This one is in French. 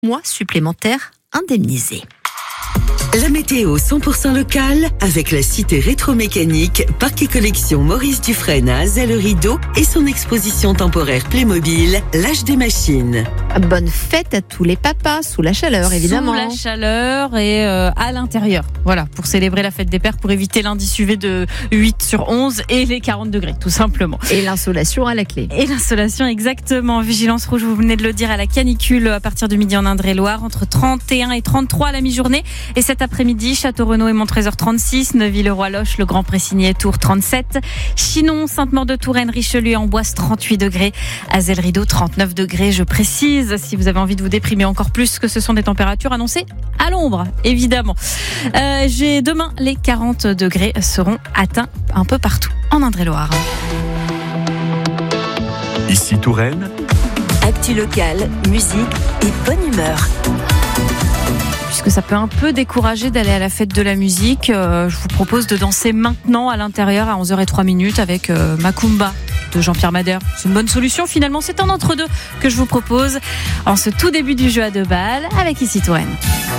mois supplémentaires indemnisés. La météo 100% locale avec la cité rétro-mécanique Parc et Collection Maurice Dufresne à Azay-le-Rideau et son exposition temporaire Playmobil, l'âge des machines. Bonne fête à tous les papas, sous la chaleur évidemment. Sous la chaleur et à l'intérieur. Voilà, pour célébrer la fête des pères, pour éviter l'indice UV de 8 sur 11 et les 40 degrés, tout simplement. Et l'insolation à la clé. Et l'insolation, exactement. Vigilance rouge, vous venez de le dire, à la canicule à partir du midi en Indre-et-Loire, entre 31 et 33 à la mi-journée. Et cet après-midi, Château-Renaud et Montrésor 36, Neuville-le-Roi-Loche, le Grand Pressigné, Tours 37, Chinon, Sainte-Maure-de-Touraine, Richelieu et Amboise 38 degrés, Azay-le-Rideau 39 degrés. Je précise, si vous avez envie de vous déprimer encore plus, que ce sont des températures annoncées à l'ombre, évidemment. Demain, les 40 degrés seront atteints un peu partout en Indre-et-Loire. Ici Touraine. Actu locale, musique et bonne humeur. Puisque ça peut un peu décourager d'aller à la fête de la musique, je vous propose de danser maintenant à l'intérieur à 11h03 avec Macumba de Jean-Pierre Madère. C'est une bonne solution finalement, c'est un entre-deux que je vous propose en ce tout début du jeu à 2 balles avec Ici Touraine.